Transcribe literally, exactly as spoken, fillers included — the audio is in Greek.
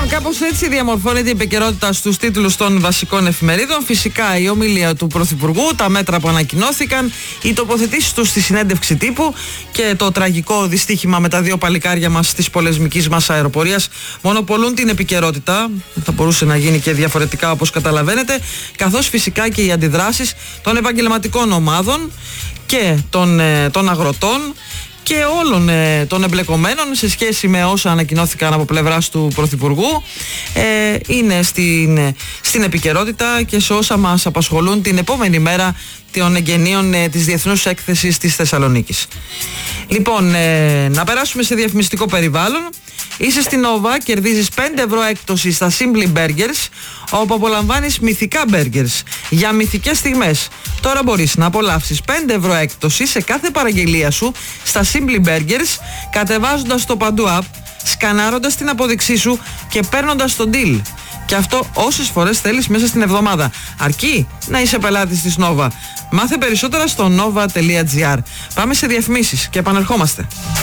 κάπως έτσι διαμορφώνεται η επικαιρότητα στους τίτλους των βασικών εφημερίδων. Φυσικά η ομιλία του Πρωθυπουργού, τα μέτρα που ανακοινώθηκαν, οι τοποθετήσεις του στη συνέντευξη τύπου και το τραγικό δυστύχημα με τα δύο παλικάρια μας της πολεμικής μας αεροπορίας μονοπολούν την επικαιρότητα. Θα μπορούσε να γίνει και διαφορετικά, όπως καταλαβαίνετε, καθώς φυσικά και οι αντιδράσεις των επαγγελματικών ομάδων και των, των αγροτών και όλων ε, των εμπλεκομένων σε σχέση με όσα ανακοινώθηκαν από πλευράς του Πρωθυπουργού ε, είναι στην, στην επικαιρότητα και σε όσα μας απασχολούν την επόμενη μέρα των εγγενείων ε, της Διεθνούς Έκθεσης της Θεσσαλονίκης. Λοιπόν, ε, να περάσουμε σε διαφημιστικό περιβάλλον. Είσαι στην Nova, κερδίζεις πέντε ευρώ έκπτωση στα Simply Burgers, όπου απολαμβάνεις μυθικά burgers για μυθικές στιγμές. Τώρα μπορείς να απολαύσεις πέντε ευρώ έκπτωση σε κάθε παραγγελία σου στα Simply Burgers, κατεβάζοντας το Παντού App, σκανάροντας την απόδειξή σου και παίρνοντας το deal. Και αυτό όσες φορές θέλεις μέσα στην εβδομάδα. Αρκεί να είσαι πελάτης της Nova. Μάθε περισσότερα στο nova τελεία gr. Πάμε σε διαφημίσεις και επανερχόμαστε.